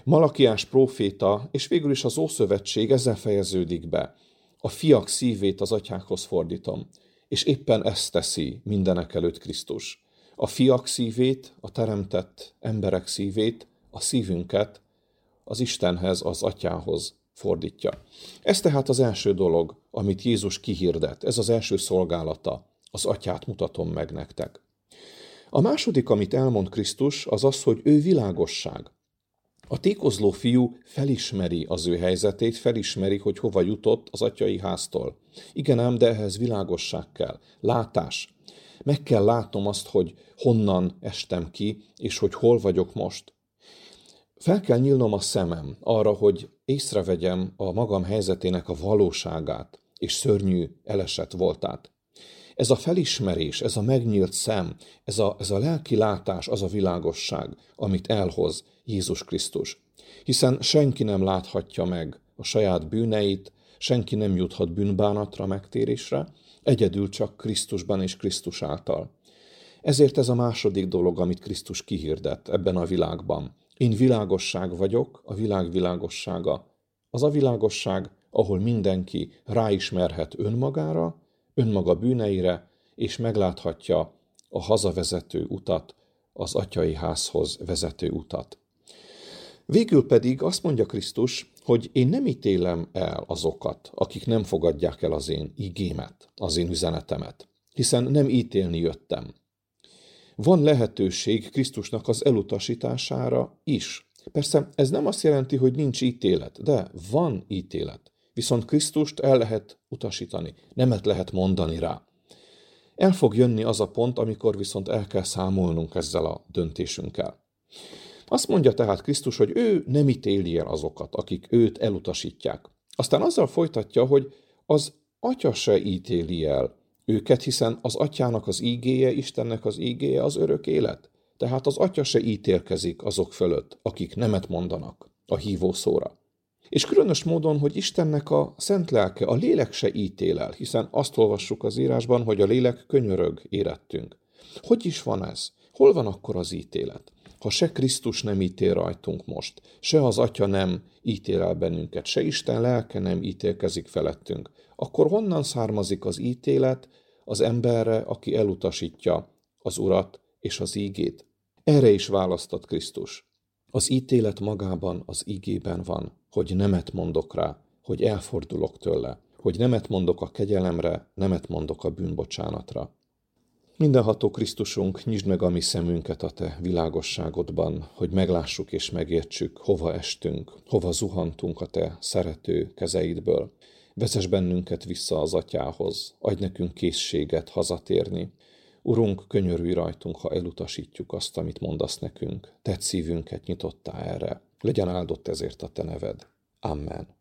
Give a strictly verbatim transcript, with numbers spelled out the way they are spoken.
Malakiás próféta, és végül is az Ószövetség ezzel fejeződik be. A fiak szívét az atyákhoz fordítom, és éppen ezt teszi mindenekelőtt Krisztus. A fiak szívét, a teremtett emberek szívét, a szívünket az Istenhez, az atyához fordítja. Ez tehát az első dolog, amit Jézus kihirdet. Ez az első szolgálata. Az atyát mutatom meg nektek. A második, amit elmond Krisztus, az az, hogy ő világosság. A tékozló fiú felismeri az ő helyzetét, felismeri, hogy hova jutott az atyai háztól. Igen ám, de ehhez világosság kell, látás. Meg kell látnom azt, hogy honnan estem ki, és hogy hol vagyok most. Fel kell nyílnom a szemem arra, hogy észrevegyem a magam helyzetének a valóságát és szörnyű elesett voltát. Ez a felismerés, ez a megnyílt szem, ez a, ez a lelki látás, az a világosság, amit elhoz Jézus Krisztus. Hiszen senki nem láthatja meg a saját bűneit, senki nem juthat bűnbánatra, megtérésre, egyedül csak Krisztusban és Krisztus által. Ezért ez a második dolog, amit Krisztus kihirdet ebben a világban. Én világosság vagyok, a világ világossága. Az a világosság, ahol mindenki ráismerhet önmagára, önmaga bűneire, és megláthatja a hazavezető utat, az atyai házhoz vezető utat. Végül pedig azt mondja Krisztus, hogy én nem ítélem el azokat, akik nem fogadják el az én igémet, az én üzenetemet, hiszen nem ítélni jöttem. Van lehetőség Krisztusnak az elutasítására is. Persze ez nem azt jelenti, hogy nincs ítélet, de van ítélet. Viszont Krisztust el lehet utasítani, nemet lehet mondani rá. El fog jönni az a pont, amikor viszont el kell számolnunk ezzel a döntésünkkel. Azt mondja tehát Krisztus, hogy ő nem ítéli el azokat, akik őt elutasítják. Aztán azzal folytatja, hogy az atya se ítéli el őket, hiszen az atyának az ígéje, Istennek az ígéje az örök élet. Tehát az atya se ítélkezik azok fölött, akik nemet mondanak a hívó szóra. És különös módon, hogy Istennek a szent lelke, a lélek se ítél el, hiszen azt olvassuk az írásban, hogy a lélek könyörög érettünk. Hogy is van ez? Hol van akkor az ítélet? Ha se Krisztus nem ítél rajtunk most, se az Atya nem ítél el bennünket, se Isten lelke nem ítélkezik felettünk, akkor honnan származik az ítélet az emberre, aki elutasítja az Urat és az ígét? Erre is választott Krisztus. Az ítélet magában, az ígében van, hogy nemet mondok rá, hogy elfordulok tőle, hogy nemet mondok a kegyelemre, nemet mondok a bűnbocsánatra. Mindenható Krisztusunk, nyisd meg a mi szemünket a te világosságodban, hogy meglássuk és megértsük, hova estünk, hova zuhantunk a te szerető kezeidből. Vezess bennünket vissza az atyához, adj nekünk készséget hazatérni. Urunk, könyörülj rajtunk, ha elutasítjuk azt, amit mondasz nekünk. Tedd szívünket nyitottá erre. Legyen áldott ezért a te neved. Amen.